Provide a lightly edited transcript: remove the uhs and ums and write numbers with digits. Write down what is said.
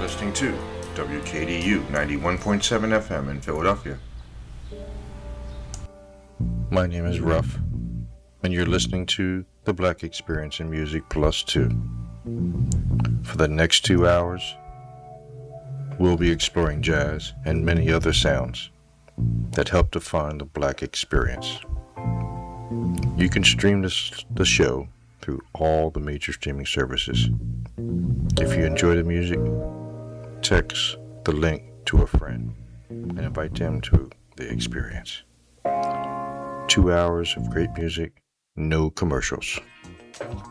listening to WKDU 91.7 FM in Philadelphia. My name is Ruff, and you're listening to The Black Experience in Music Plus 2. For the next 2 hours, we'll be exploring jazz and many other sounds that help define the Black experience. You can stream the show through all the major streaming services. If you enjoy the music, text the link to a friend and invite them to the experience. 2 hours of great music, no commercials.